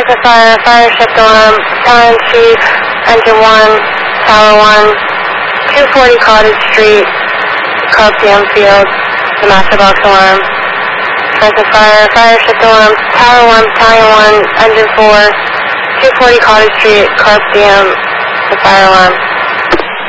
Francis Fire, fire shift alarm, Italian Street, engine 1, tower 1, 240 Cottage Street, Coliseum Field, the master box alarm. Francis Fire, fire shift alarm, tower 1, Italian 1, engine 4, 240 Cottage Street, Coliseum, the fire alarm.